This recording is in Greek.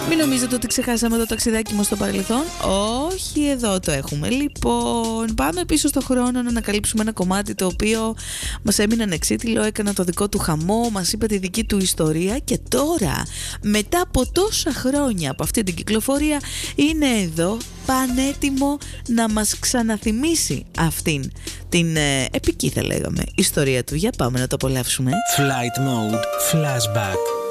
Μην νομίζετε ότι ξεχάσαμε το ταξιδάκι μας στο παρελθόν. Όχι, εδώ το έχουμε. Λοιπόν, πάμε πίσω στο χρόνο να ανακαλύψουμε ένα κομμάτι το οποίο μας έμεινε ανεξίτηλο, έκανα το δικό του χαμό, μας είπε τη δική του ιστορία και τώρα, μετά από τόσα χρόνια από αυτή την κυκλοφορία, είναι εδώ πανέτοιμο να μας ξαναθυμίσει αυτήν την επική, θα λέγαμε, ιστορία του. Για πάμε να το απολαύσουμε. Flight Mode Flashback.